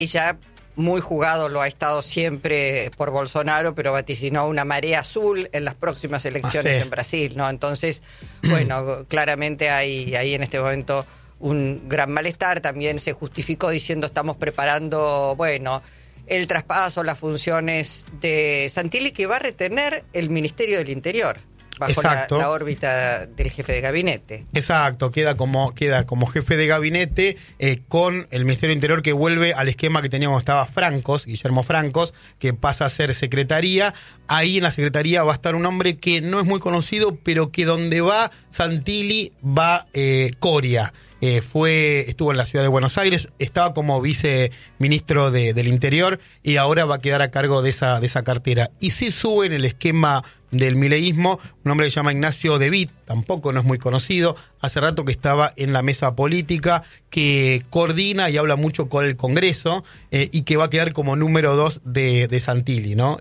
Ella muy jugado lo ha estado siempre por Bolsonaro, pero vaticinó una marea azul en las próximas elecciones en Brasil, ¿no? Entonces, bueno, claramente hay ahí en este momento un gran malestar. También se justificó diciendo estamos preparando, bueno, el traspaso, las funciones de Santilli, que va a retener el Ministerio del Interior bajo la órbita del jefe de gabinete. Exacto, queda como jefe de gabinete con el Ministerio del Interior, que vuelve al esquema que teníamos, estaba Francos, Guillermo Francos, que pasa a ser secretaría. Ahí en la secretaría va a estar un hombre que no es muy conocido, pero que donde va Santilli va Coria. Estuvo en la ciudad de Buenos Aires, estaba como viceministro del Interior y ahora va a quedar a cargo de esa cartera. Y sí sube en el esquema del mileísmo un hombre que se llama Ignacio De Witt, tampoco no es muy conocido, hace rato que estaba en la mesa política, que coordina y habla mucho con el Congreso y que va a quedar como número 2 de Santilli, ¿no?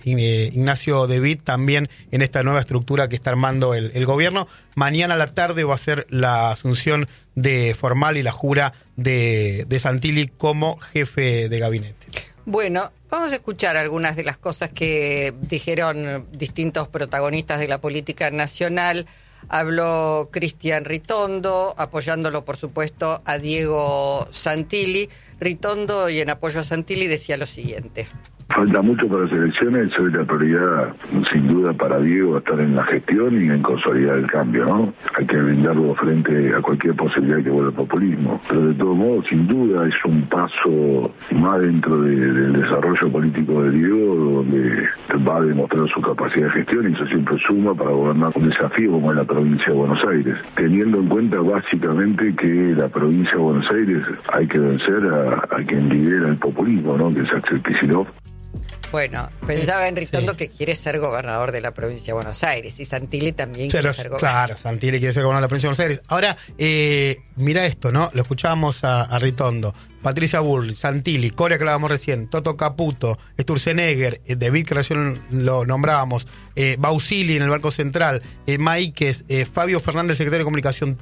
Ignacio De Witt también en esta nueva estructura que está armando el gobierno. Mañana a la tarde va a ser la asunción formal y la jura de Santilli como jefe de gabinete. Bueno, vamos a escuchar algunas de las cosas que dijeron distintos protagonistas de la política nacional. Habló Cristian Ritondo, apoyándolo, por supuesto, a Diego Santilli. Ritondo, y en apoyo a Santilli, decía lo siguiente. Falta mucho para las elecciones, hoy la prioridad sin duda para Diego va a estar en la gestión y en consolidar el cambio, ¿no? Hay que brindarlo frente a cualquier posibilidad que vuelva el populismo. Pero de todos modos, sin duda, es un paso más dentro del desarrollo político de Diego, donde va a demostrar su capacidad de gestión y eso siempre suma para gobernar un desafío como es la provincia de Buenos Aires. Teniendo en cuenta básicamente que la provincia de Buenos Aires hay que vencer a quien lidera el populismo, ¿no? Que es Axel Kicillof. Bueno, pensaba en Ritondo que quiere ser gobernador de la provincia de Buenos Aires y Santilli también quiere ser gobernador. Claro, Santilli quiere ser gobernador de la provincia de Buenos Aires. Ahora, mira esto, ¿no? Lo escuchábamos a Ritondo, Patricia Bullrich, Santilli, Coria que hablábamos recién, Toto Caputo, Sturzenegger, De Witt que recién lo nombrábamos, Bausili en el Banco Central, Maíquez, Fabio Fernández, secretario de Comunicación,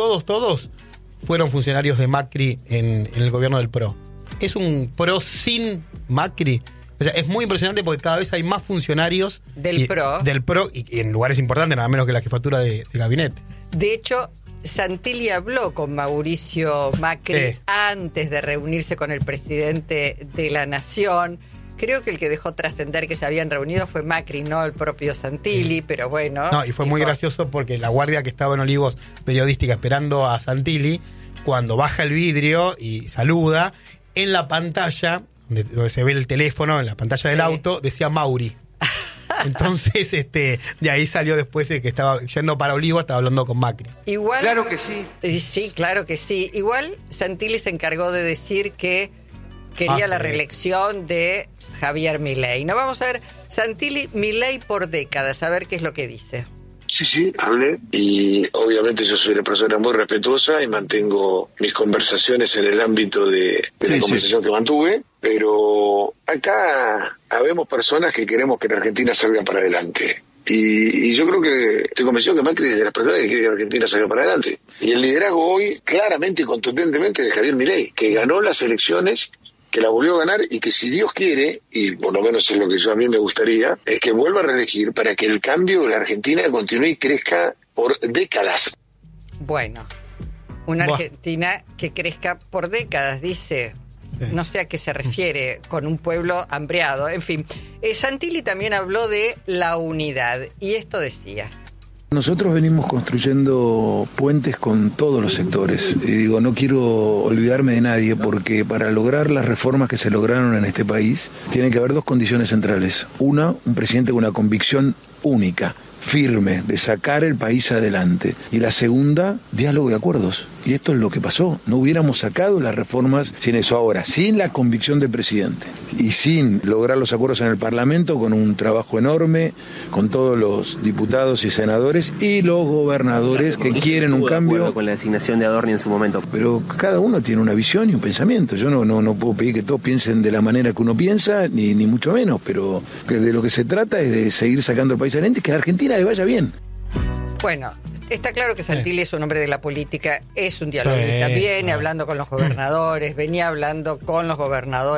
todos fueron funcionarios de Macri en el gobierno del PRO. Es un PRO sin Macri. O sea, es muy impresionante porque cada vez hay más funcionarios del PRO y en lugares importantes, nada menos que la jefatura de gabinete. De hecho, Santilli habló con Mauricio Macri antes de reunirse con el presidente de la Nación. Creo que el que dejó trascender que se habían reunido fue Macri, no el propio Santilli, pero bueno. No, y fue muy gracioso porque la guardia que estaba en Olivos periodística esperando a Santilli, cuando baja el vidrio y saluda, en la pantalla donde se ve el teléfono, en la pantalla del auto, decía Mauri. Entonces, de ahí salió después de que estaba yendo para Olivo, estaba hablando con Macri. Igual, claro que sí. Sí, claro que sí. Igual Santilli se encargó de decir que quería la reelección de Javier Milei. No, vamos a ver, Santilli, Milei por décadas, a ver qué es lo que dice. Sí, hablé y obviamente yo soy una persona muy respetuosa y mantengo mis conversaciones en el ámbito de la conversación que mantuve, pero acá habemos personas que queremos que la Argentina salga para adelante. Y yo creo que estoy convencido que Macri es de las personas que quiere que la Argentina salga para adelante. Y el liderazgo hoy, claramente y contundentemente, de Javier Milei, que ganó las elecciones, que la volvió a ganar y que si Dios quiere, y por lo menos es lo que a mí me gustaría, es que vuelva a reelegir para que el cambio de la Argentina continúe y crezca por décadas. Bueno, una Argentina que crezca por décadas, dice. Sí. No sé a qué se refiere con un pueblo hambreado. En fin, Santilli también habló de la unidad y esto decía. Nosotros venimos construyendo puentes con todos los sectores. Y digo, no quiero olvidarme de nadie porque para lograr las reformas que se lograron en este país, tiene que haber dos condiciones centrales. Una, un presidente con una convicción única, firme, de sacar el país adelante. Y la segunda, diálogo y acuerdos. Y esto es lo que pasó. No hubiéramos sacado las reformas sin eso. Ahora, sin la convicción del presidente y sin lograr los acuerdos en el Parlamento, con un trabajo enorme, con todos los diputados y senadores y los gobernadores que quieren un cambio. Con la designación de Adorni en su momento. Pero cada uno tiene una visión y un pensamiento. Yo no puedo pedir que todos piensen de la manera que uno piensa, ni mucho menos, pero que de lo que se trata es de seguir sacando el país adelante y que a la Argentina le vaya bien. Bueno, Está claro que Santilli es un hombre de la política, es un dialoguista, viene hablando con los gobernadores, venía hablando con los gobernadores.